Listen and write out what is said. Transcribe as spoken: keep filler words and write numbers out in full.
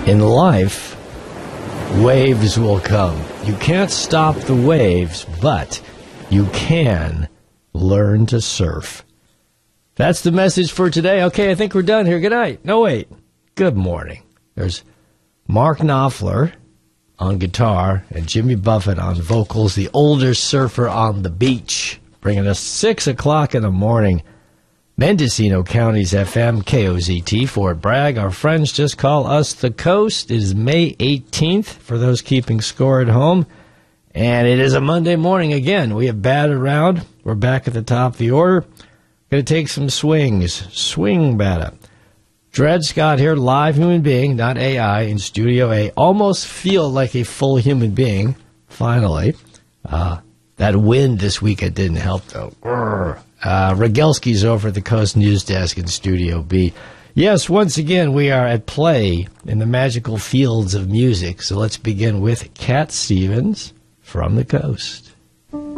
In life, waves will come. You can't stop the waves, but you can learn to surf. That's the message for today. Okay, I think we're done here. Good night. No, wait. Good morning. There's Mark Knopfler on guitar and Jimmy Buffett on vocals, the older surfer on the beach, bringing us six o'clock in the morning. Mendocino County's F M, K O Z T, Fort Bragg. Our friends just call us the Coast. It is May eighteenth for those keeping score at home. And it is a Monday morning again. We have batted around. We're back at the top of the order. Going to take some swings. Swing batter. Dred Scott here, live human being, not A I, in Studio A. Almost feel like a full human being, finally. Uh, that wind this weekend didn't help, though. Grr. Uh, Rogelski's over at the Coast News Desk in Studio B. Yes, once again, we are at play in the magical fields of music. So let's begin with Cat Stevens from the Coast.